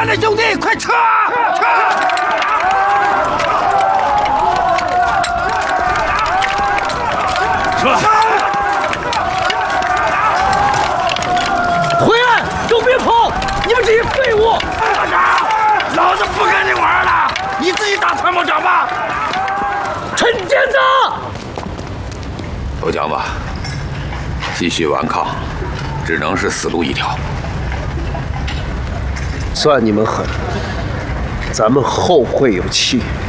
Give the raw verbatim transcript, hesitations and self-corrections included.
的兄弟，快撤！撤！ 撤！ 回来，都别跑！你们这些废物！ 大长，老子不跟你玩了，你自己打参谋长吧。 陈尖子， 投降吧！继续顽抗，只能是死路一条。 算你们狠，咱们后会有期。